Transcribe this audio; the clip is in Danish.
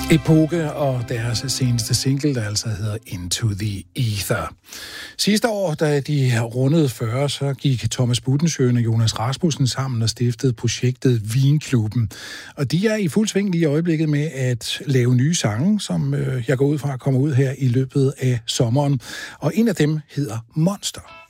Epoke og deres seneste single, der altså hedder Into the Ether. Sidste år, da de rundede 40, så gik Thomas Buttensøen og Jonas Rasmussen sammen og stiftede projektet Vinklubben. Og de er i fuld sving lige i øjeblikket med at lave nye sange, som jeg går ud fra kommer ud her i løbet af sommeren. Og en af dem hedder Monster.